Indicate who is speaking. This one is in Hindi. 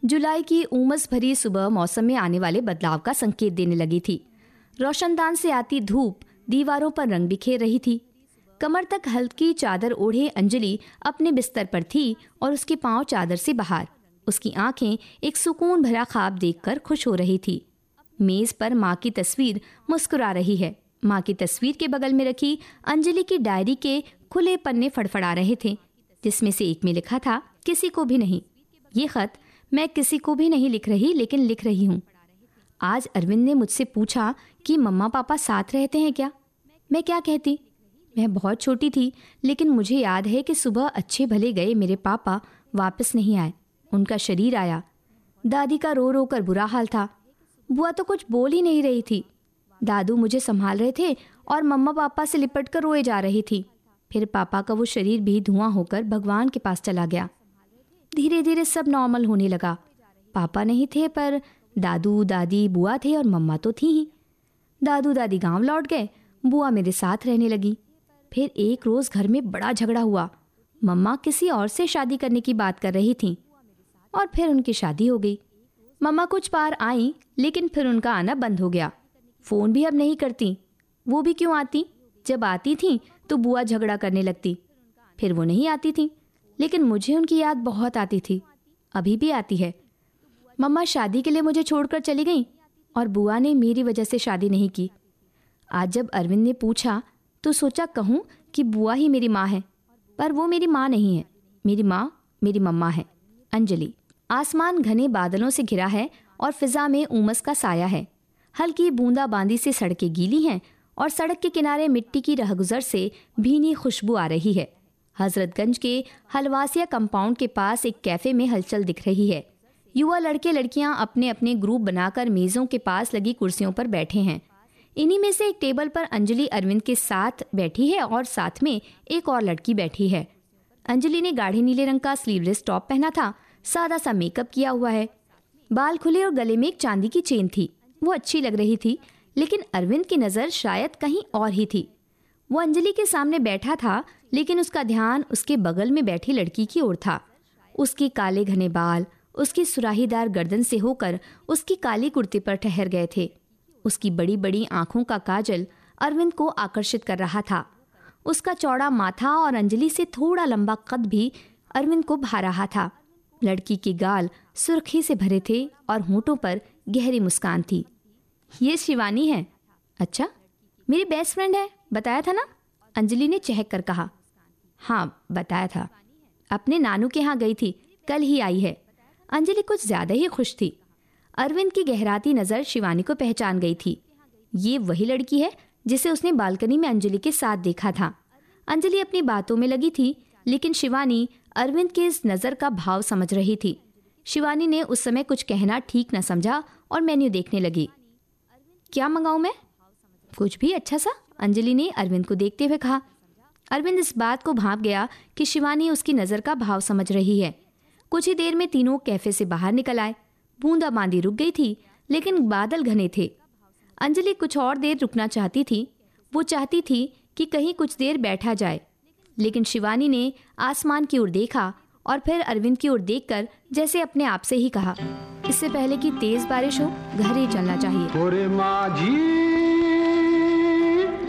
Speaker 1: जुलाई की उमस भरी सुबह मौसम में आने वाले बदलाव का संकेत देने लगी थी। रोशनदान से आती धूप दीवारों पर रंग बिखेर रही थी। कमर तक हल्की चादर ओढ़े अंजलि अपने बिस्तर पर थी और उसके पांव चादर से बाहर। उसकी आंखें एक सुकून भरा ख्वाब देखकर खुश हो रही थी। मेज पर माँ की तस्वीर मुस्कुरा रही है। माँ की तस्वीर के बगल में रखी अंजलि की डायरी के खुले पन्ने फड़फड़ा रहे थे, जिसमें से एक में लिखा था, किसी को भी नहीं। ये खत मैं किसी को भी नहीं लिख रही, लेकिन लिख रही हूँ। आज अरविंद ने मुझसे पूछा कि मम्मा पापा साथ रहते हैं क्या। मैं क्या कहती? मैं बहुत छोटी थी, लेकिन मुझे याद है कि सुबह अच्छे भले गए मेरे पापा वापस नहीं आए। उनका शरीर आया। दादी का रो रो कर बुरा हाल था। बुआ तो कुछ बोल ही नहीं रही थी। दादू मुझे संभाल रहे थे और मम्मा पापा से लिपट कर रोए जा रही थी। फिर पापा का वो शरीर भी धुआं होकर भगवान के पास चला गया। धीरे धीरे सब नॉर्मल होने लगा। पापा नहीं थे, पर दादू दादी बुआ थे और मम्मा तो थी ही। दादू दादी गांव लौट गए। बुआ मेरे साथ रहने लगी। फिर एक रोज़ घर में बड़ा झगड़ा हुआ। मम्मा किसी और से शादी करने की बात कर रही थीं और फिर उनकी शादी हो गई। मम्मा कुछ बार आई, लेकिन फिर उनका आना बंद हो गया। फ़ोन भी अब नहीं करती। वो भी क्यों आती? जब आती थी तो बुआ झगड़ा करने लगती। फिर वो नहीं आती थी, लेकिन मुझे उनकी याद बहुत आती थी। अभी भी आती है। मम्मा शादी के लिए मुझे छोड़कर चली गई और बुआ ने मेरी वजह से शादी नहीं की। आज जब अरविंद ने पूछा तो सोचा कहूँ कि बुआ ही मेरी माँ है, पर वो मेरी माँ नहीं है। मेरी माँ मेरी मम्मा है, अंजलि। आसमान घने बादलों से घिरा है और फिजा में उमस का साया है। हल्की बूंदाबांदी से सड़कें गीली हैं और सड़क के किनारे मिट्टी की रहगुजर से भीनी खुशबू आ रही है। हजरतगंज के हलवासिया कंपाउंड के पास एक कैफे में हलचल दिख रही है। युवा लड़के लड़कियां अपने अपने ग्रुप बनाकर मेज़ों के पास लगी कुर्सियों पर बैठे हैं। इन्हीं में से एक टेबल पर अंजलि अरविंद के साथ बैठी है और साथ में एक और लड़की बैठी है। अंजलि ने गाढ़े नीले रंग का स्लीवलेस टॉप पहना था। सादा सा मेकअप किया हुआ है। बाल खुले और गले में एक चांदी की चेन थी। वो अच्छी लग रही थी, लेकिन अरविंद की नज़र शायद कहीं और ही थी। वो अंजलि के सामने बैठा था, लेकिन उसका ध्यान उसके बगल में बैठी लड़की की ओर था। उसके काले घने बाल उसकी सुराहीदार गर्दन से होकर उसकी काली कुर्ती पर ठहर गए थे। उसकी बड़ी बड़ी आंखों का काजल अरविंद को आकर्षित कर रहा था। उसका चौड़ा माथा और अंजलि से थोड़ा लंबा कद भी अरविंद को भा रहा था। लड़की के गाल सुर्खी से भरे थे और होंठों पर गहरी मुस्कान थी। ये शिवानी है। अच्छा, मेरी बेस्ट फ्रेंड है, बताया था ना? अंजलि ने चहक कर कहा। हाँ, बताया था। अपने नानू के यहाँ गई थी, कल ही आई है। अंजलि कुछ ज्यादा ही खुश थी। अरविंद की गहराती नज़र शिवानी को पहचान गई थी। ये वही लड़की है जिसे उसने बालकनी में अंजलि के साथ देखा था। अंजलि अपनी बातों में लगी थी, लेकिन शिवानी अरविंद के इस नज़र का भाव समझ रही थी। शिवानी ने उस समय कुछ कहना ठीक न समझा और मेन्यू देखने लगी। क्या मंगाऊं मैं? कुछ भी अच्छा सा, अंजलि ने अरविंद को देखते हुए कहा। अरविंद इस बात को भांप गया कि शिवानी उसकी नज़र का भाव समझ रही है। कुछ ही देर में तीनों कैफे से बाहर निकल आए। बूंदाबांदी रुक गई थी, लेकिन बादल घने थे। अंजलि कुछ और देर रुकना चाहती थी। वो चाहती थी कि कहीं कुछ देर बैठा जाए, लेकिन शिवानी ने आसमान की ओर देखा और फिर अरविंद की ओर देखकर जैसे अपने आप से ही कहा, इससे पहले कि तेज बारिश हो घर ही चलना चाहिए।
Speaker 2: माझी